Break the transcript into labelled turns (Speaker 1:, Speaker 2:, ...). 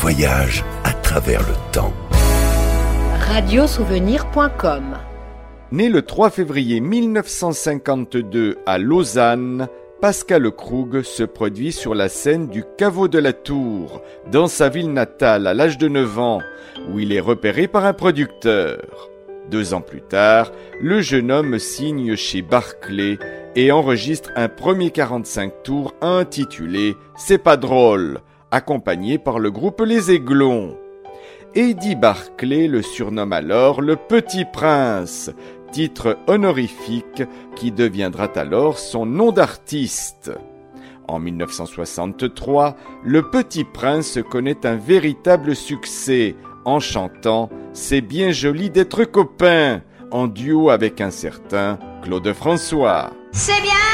Speaker 1: voyage à travers le temps.
Speaker 2: Radiosouvenir.com.
Speaker 3: Né le 3 février 1952 à Lausanne, Pascal Krug se produit sur la scène du Caveau de la Tour, dans sa ville natale à l'âge de 9 ans, où il est repéré par un producteur. 2 ans plus tard, le jeune homme signe chez Barclay et enregistre un premier 45 tours intitulé « C'est pas drôle », accompagné par le groupe Les Aiglons. Eddie Barclay le surnomme alors le Petit Prince, titre honorifique qui deviendra alors son nom d'artiste. En 1963, le Petit Prince connaît un véritable succès en chantant « C'est bien joli d'être copain » en duo avec un certain Claude François.
Speaker 4: C'est bien